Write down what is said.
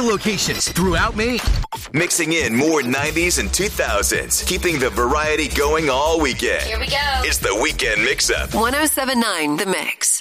locations throughout Maine. Mixing in more 90s and 2000s, keeping the variety going all weekend. Here we go. It's the Weekend Mix-Up. 107.9 The Mix.